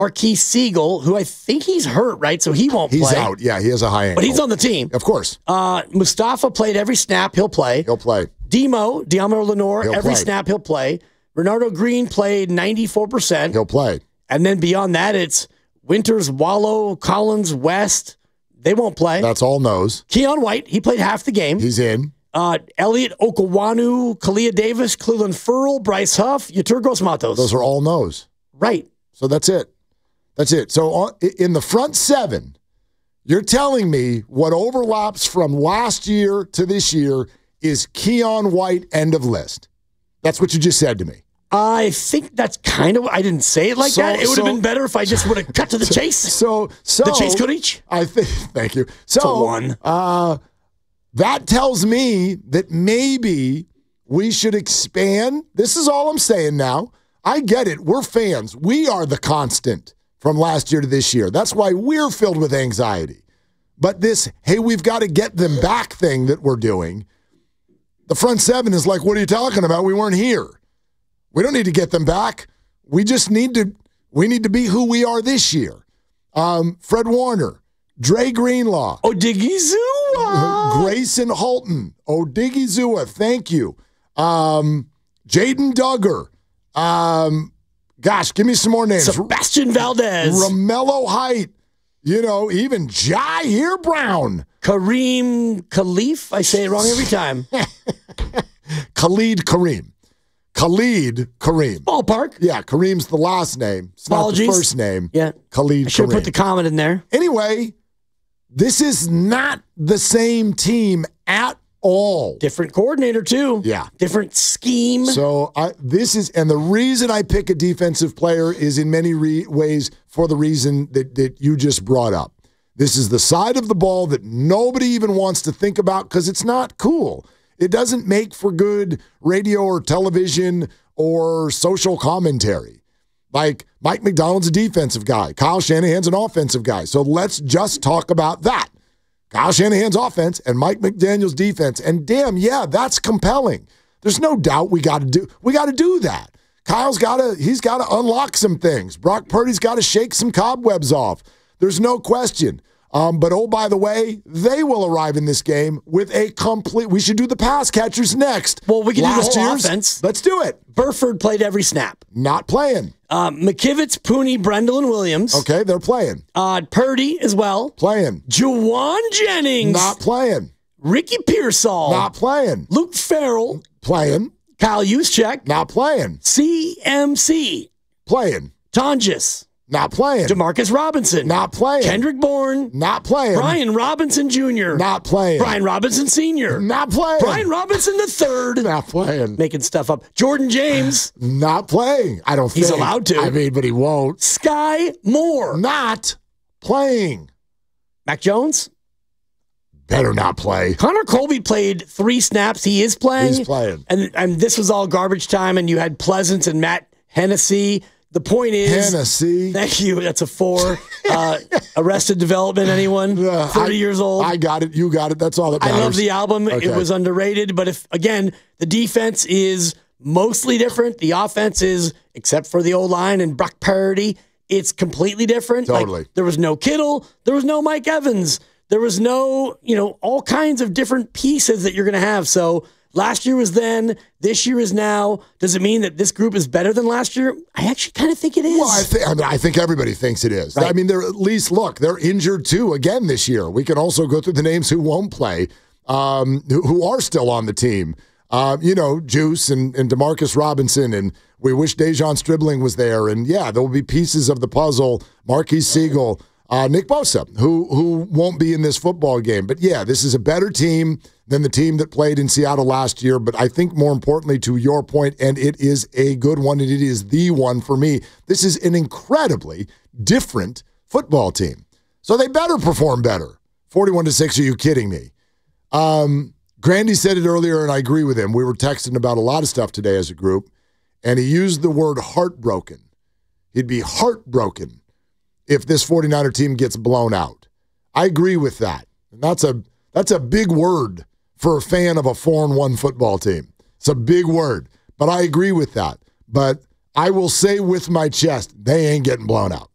Marquise Siegel, who I think he's hurt, right? So he won't play. He's out. Yeah, he has a high ankle. But he's on the team. Of course. Mustafa played every snap. He'll play. He'll play. Diamo Lenore, every snap he'll play. Bernardo Green played 94%. He'll play. And then beyond that, it's Winters, Wallow, Collins, West. They won't play. That's all no's. Keon White, he played half the game. He's in. Elliot Okawanu, Kalia Davis, Cleveland Furl, Bryce Huff, Yeturgos Matos. Those are all no's. Right. So that's it. That's it. So in the front seven, you're telling me what overlaps from last year to this year is Keon White, end of list. That's what you just said to me. I think that's kind of, I didn't say it like that. It would have been better if I just would have cut to the chase. So the chase could reach. I think. Thank you. So one. That tells me that maybe we should expand. This is all I'm saying now. I get it. We're fans. We are the constant from last year to this year. That's why we're filled with anxiety. But this, hey, we've got to get them back thing that we're doing, the front seven is like, what are you talking about? We weren't here. We don't need to get them back. We need to be who we are this year. Fred Warner, Dre Greenlaw. Odigizua. Grayson Halton. Odigizua, thank you. Jaden Duggar. Gosh, give me some more names. Sebastian Valdez. Romello Height. Even Jair Brown. Kareem Khalif. I say it wrong every time. Khalid Kareem. Ballpark. Yeah, Kareem's the last name. It's Apologies. Not the first name. Yeah. Khalid I should have Kareem. put the comment in there. Anyway, this is not the same team at all. Different coordinator, too. Yeah. Different scheme. So and the reason I pick a defensive player is in many ways for the reason that you just brought up. This is the side of the ball that nobody even wants to think about because it's not cool. It doesn't make for good radio or television or social commentary. Like Mike McDonald's a defensive guy. Kyle Shanahan's an offensive guy. So let's just talk about that. Kyle Shanahan's offense and Mike McDaniel's defense. And damn, yeah, that's compelling. There's no doubt we got to do that. Kyle's got to unlock some things. Brock Purdy's got to shake some cobwebs off. There's no question. But oh, by the way, they will arrive in this game with a complete. We should do the pass catchers next. Well, we can do the whole offense. Let's do it. Burford played every snap. Not playing. McKivitz, Pooney, Brendel, and Williams. Okay, they're playing. Purdy as well. Playing. Juwan Jennings. Not playing. Ricky Pearsall. Not playing. Luke Farrell. Playing. Kyle Juszczyk. Not playing. CMC. Playing. Tonjes. Not playing. Demarcus Robinson. Not playing. Kendrick Bourne. Not playing. Brian Robinson Jr. Not playing. Brian Robinson Sr. Not playing. Brian Robinson III. Not playing. Making stuff up. Jordan James. Not playing. I don't think. He's allowed to. I mean, but he won't. Sky Moore. Not playing. Mac Jones. Better not play. Connor Colby played 3 snaps. He is playing. He's playing. And this was all garbage time, and you had Pleasance and Matt Hennessy. The point is, Hennessy. Thank you. That's a 4. Arrested Development. Anyone? 30 years old. I got it. You got it. That's all that matters. I love the album. Okay. It was underrated. But if again, the defense is mostly different. The offense is, except for the O-line and Brock Purdy, it's completely different. Totally. Like, there was no Kittle. There was no Mike Evans. There was no, all kinds of different pieces that you're going to have. So last year was then, this year is now. Does it mean that this group is better than last year? I actually kind of think it is. Well, I think everybody thinks it is. Right. I mean, they're at least, they're injured too again this year. We can also go through the names who won't play, who are still on the team. Juice and DeMarcus Robinson, and we wish Dejon Stribling was there. And yeah, there will be pieces of the puzzle. Marquise Siegel, Nick Bosa, who won't be in this football game. But yeah, this is a better team than the team that played in Seattle last year. But I think more importantly, to your point, and it is a good one, and it is the one for me, this is an incredibly different football team. So they better perform better. 41-6, are you kidding me? Grandy said it earlier, and I agree with him. We were texting about a lot of stuff today as a group, and he used the word heartbroken. He'd be heartbroken if this 49er team gets blown out. I agree with that. And that's a big word for a fan of a 4-1 football team. It's a big word, but I agree with that. But I will say with my chest, they ain't getting blown out.